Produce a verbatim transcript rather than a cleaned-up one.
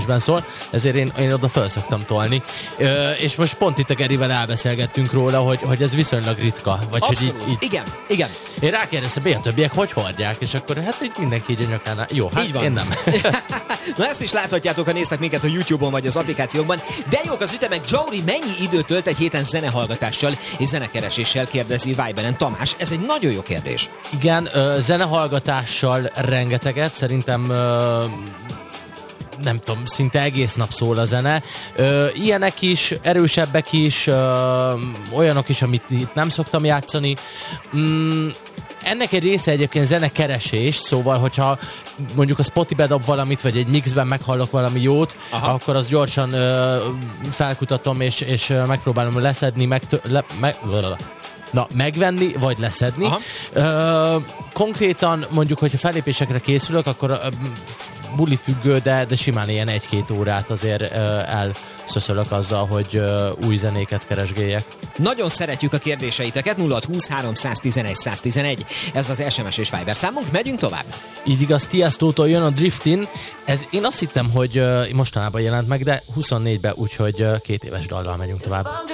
szól, ezért én, én oda fel szoktam tolni. Ö, és most pont itt a Gerivel elbeszélgettünk róla, hogy, hogy ez viszonylag ritka. Vagy Abszolút, hogy így, így, igen, igen. Én rákérdeztem, hogy a többiek hogy hordják, és akkor hát hogy mindenki így a nyakánál. Jó, hát így van. én nem. Na ezt is láthatjátok, ha néztek minket a YouTube-on vagy az applikációkban. De jók az ütemek, Jory mennyi időt tölt egy héten zenehallgatással és zenekereséssel, kérdezi Viberen Tamás. Ez egy nagyon jó kérdés. Igen, ö, zenehallgatással rengeteget, szerintem ö, nem tudom, szinte egész nap szól a zene. Ö, ilyenek is, erősebbek is, ö, olyanok is, amit itt nem szoktam játszani. Mm, ennek egy része egyébként zenekeresés, szóval, hogyha mondjuk a Spotify dob valamit, vagy egy mixben meghallok valami jót, aha, akkor azt gyorsan ö, felkutatom, és, és megpróbálom leszedni, meg, le, meg, na, megvenni, vagy leszedni. Ö, konkrétan mondjuk, hogyha fellépésekre készülök, akkor ö, buli függő, de, de simán ilyen egy-két órát azért ö, elszöszölök azzal, hogy ö, új zenéket keresgéljek. Nagyon szeretjük a kérdéseiteket, nulla hat húsz háromszáztizenegy száztizenegy. Ez az es em es és Viber számunk, megyünk tovább. Így igaz, Tiesto-tól jön a Driftin. Ez én azt hittem, hogy ö, mostanában jelent meg, de huszonnégyben, úgyhogy ö, két éves dallal megyünk tovább.